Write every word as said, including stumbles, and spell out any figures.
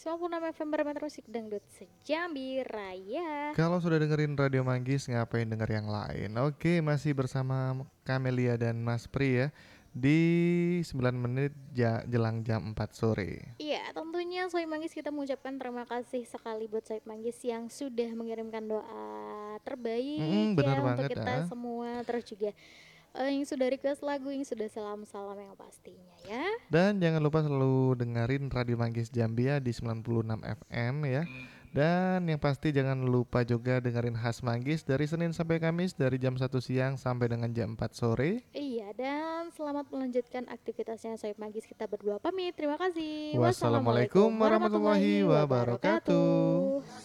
sembilan puluh enam F M Parameter Musik Dangdut Sejambi Raya. Kalau sudah dengerin Radio Manggis, ngapain denger yang lain? Oke, masih bersama Kamelia dan Mas Pri ya di sembilan menit ja- jelang jam empat sore. Iya, tentunya Soy Manggis kita mengucapkan terima kasih sekali buat Soy Manggis yang sudah mengirimkan doa terbaik Mm, bener ya untuk banget kita ah. semua. Terus juga eh, yang sudah request lagu, yang sudah salam-salam yang pastinya ya. Dan jangan lupa selalu dengerin Radio Manggis Jambi ya di sembilan puluh enam F M ya. Dan yang pasti jangan lupa juga dengerin Khas Manggis dari Senin sampai Kamis dari jam satu siang sampai dengan jam empat sore. Iya, dan selamat melanjutkan aktivitasnya Soy Manggis. Kita berdua pamit. Terima kasih. Wassalamualaikum Wassalamualaikum warahmatullahi warahmatullahi wabarakatuh. wabarakatuh.